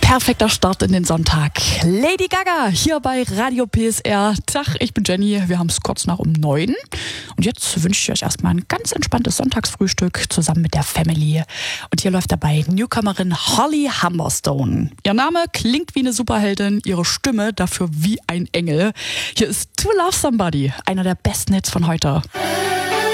Perfekter Start in den Sonntag. Lady Gaga hier bei Radio PSR. Tag, ich bin Jenny. Wir haben es kurz nach um 9. Und jetzt wünsche ich euch erstmal ein ganz entspanntes Sonntagsfrühstück zusammen mit der Family. Und hier läuft dabei Newcomerin Holly Humberstone. Ihr Name klingt wie eine Superheldin, ihre Stimme dafür wie ein Engel. Hier ist To Love Somebody, einer der besten Hits von heute.